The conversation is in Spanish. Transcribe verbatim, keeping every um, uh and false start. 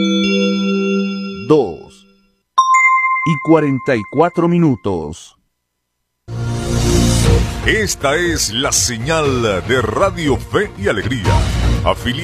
dos y cuarenta y cuatro minutos. Esta es la señal de Radio Fe y Alegría, afiliada